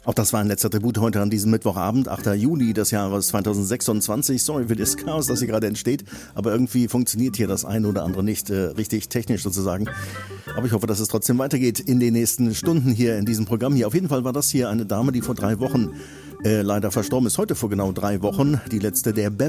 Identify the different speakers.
Speaker 1: Auch das war ein letzter Tribut heute an diesem Mittwochabend, 8. Juli des Jahres 2026. Sorry für das Chaos, das hier gerade entsteht, aber irgendwie funktioniert hier das eine oder andere nicht richtig technisch sozusagen. Aber ich hoffe, dass es trotzdem weitergeht in den nächsten Stunden hier in diesem Programm hier. Auf jeden Fall war das hier eine Dame, die vor 3 Wochen leider verstorben ist. Heute vor genau 3 Wochen, die letzte der